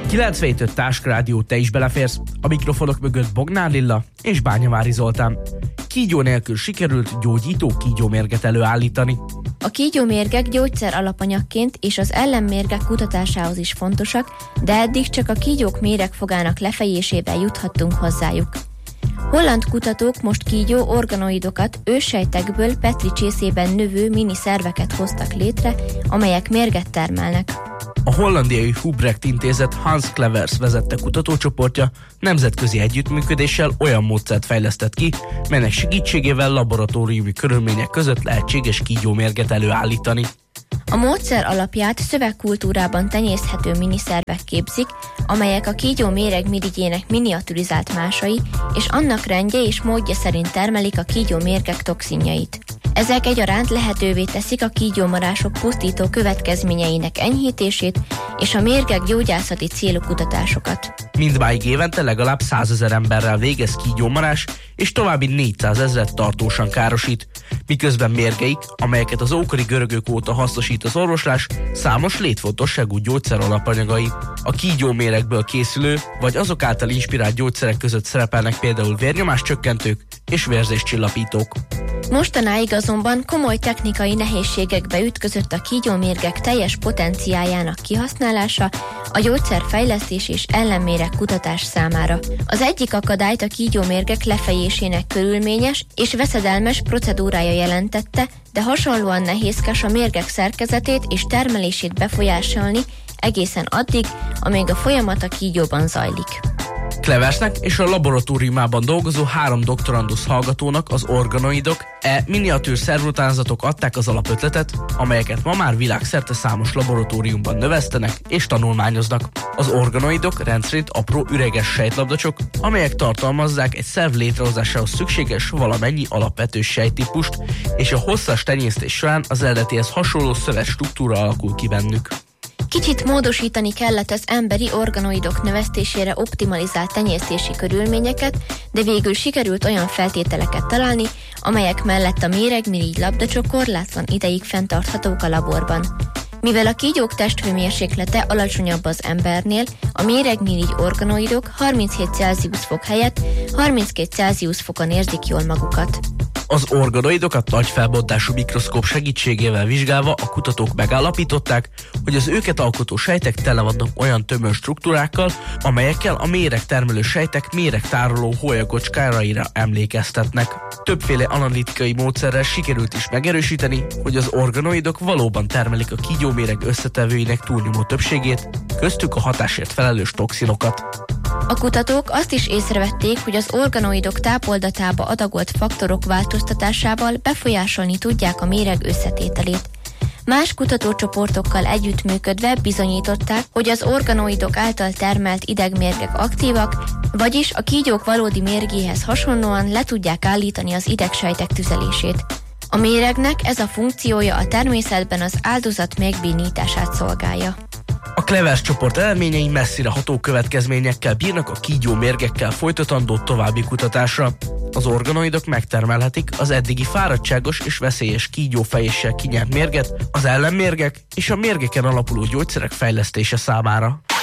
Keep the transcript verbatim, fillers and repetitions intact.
kilencvenhét öt Táskrádió, te is beleférsz. A mikrofonok mögött Bognár Lilla és Bányamári Zoltán. Kígyó nélkül sikerült gyógyító kígyómérget előállítani. A kígyómérgek gyógyszer alapanyagként és az ellenmérgek kutatásához is fontosak, de eddig csak a kígyók méregfogának lefejésével juthattunk hozzájuk. Holland kutatók most kígyó organoidokat őssejtekből Petri csészében növő mini szerveket hoztak létre, amelyek mérget termelnek. A hollandiai Hubrecht intézet Hans Clevers vezette kutatócsoportja nemzetközi együttműködéssel olyan módszert fejlesztett ki, melynek segítségével laboratóriumi körülmények között lehetséges kígyómérget előállítani. A módszer alapját szövegkultúrában tenyészthető miniszervek képzik, amelyek a kígyó méreg mirigyének miniaturizált másai, és annak rendje és módja szerint termelik a kígyó mérgek toxinjait. Ezek egyaránt lehetővé teszik a kígyómarások pusztító következményeinek enyhítését és a mérgek gyógyászati célú kutatásokat. Mindmáig évente legalább százezer emberrel végez kígyómarás, és további négyszázezret tartósan károsít, miközben mérgeik, amelyeket az ókori görögök óta hasznosít az orvoslás, számos létfontosságú gyógyszer alapanyagai. A kígyóméregből készülő, vagy azok által inspirált gyógyszerek között szerepelnek például vérnyomáscsökkentők és vérzéscsillapítók. Mostanáig azonban komoly technikai nehézségekbe ütközött a kígyómérgek teljes potenciáljának kihasználása a gyógyszerfejlesztés és ellenméreg kutatás számára. Az egyik akadályt a kígyómérgek lefejésének körülményes és veszedelmes procedúrája jelentette, de hasonlóan nehézkes a mérgek szerkezetét és termelését befolyásolni egészen addig, amíg a folyamat a kígyóban zajlik. Cleversnek és a laboratóriumában dolgozó három doktorandusz hallgatónak az organoidok, e miniatűr szervutánzatok adták az alapötletet, amelyeket ma már világszerte számos laboratóriumban növesztenek és tanulmányoznak. Az organoidok rendszerint apró üreges sejtlabdacsok, amelyek tartalmazzák egy szerv létrehozásához szükséges valamennyi alapvető sejttípust, és a hosszas tenyésztés során az eredetihez hasonló szövet struktúra alakul ki bennük. Kicsit módosítani kellett az emberi organoidok növesztésére optimalizált tenyésztési körülményeket, de végül sikerült olyan feltételeket találni, amelyek mellett a méregmirigy labdacsok korlátlan ideig fenntarthatók a laborban. Mivel a kígyók testhőmérséklete alacsonyabb az embernél, a méregmirigy organoidok harminchét Celsius fok helyett harminckét Celsius fokon érzik jól magukat. Az organoidokat nagy felbontású mikroszkóp segítségével vizsgálva a kutatók megállapították, hogy az őket alkotó sejtek tele vannak olyan tömör struktúrákkal, amelyekkel a méregtermelő sejtek méregtároló hólyagocskáraira emlékeztetnek. Többféle analitikai módszerrel sikerült is megerősíteni, hogy az organoidok valóban termelik a kígyóméreg összetevőinek túlnyomó többségét, köztük a hatásért felelős toxinokat. A kutatók azt is észrevették, hogy az organoidok tápoldatába adagolt faktorok változtatásával befolyásolni tudják a méreg összetételét. Más kutatócsoportokkal együttműködve bizonyították, hogy az organoidok által termelt idegmérgek aktívak, vagyis a kígyók valódi mérgéhez hasonlóan le tudják állítani az idegsejtek tüzelését. A méregnek ez a funkciója a természetben az áldozat megbénítását szolgálja. A Clevers csoport eredményei messzire ható következményekkel bírnak a kígyómérgekkel folytatandó további kutatásra. Az organoidok megtermelhetik az eddigi fáradtságos és veszélyes kígyófejéssel kinyert mérget az ellenmérgek és a mérgeken alapuló gyógyszerek fejlesztése számára.